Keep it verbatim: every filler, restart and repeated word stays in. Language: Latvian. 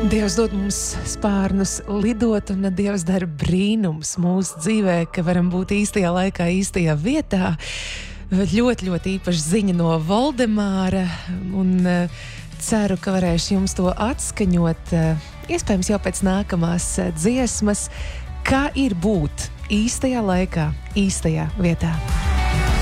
Dievs dod mums spārnus lidot, un Dievs dara brīnums mūsu dzīvē, ka varam būt īstajā laikā, īstajā vietā. Ļoti, ļoti īpaša ziņa no Voldemāra, un ceru, ka varēšu jums to atskaņot, iespējams jau pēc nākamās dziesmas, kā ir būt īstajā laikā, īstajā vietā.